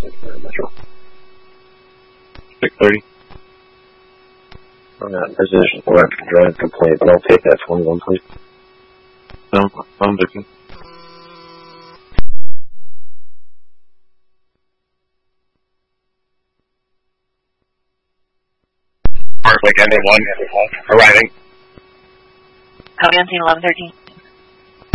Metro. 630. Position 4 after drive complaint. I'll take that 21, please. No, I'm Vicky. Parkway, County 1, arriving. Copy on scene 1113.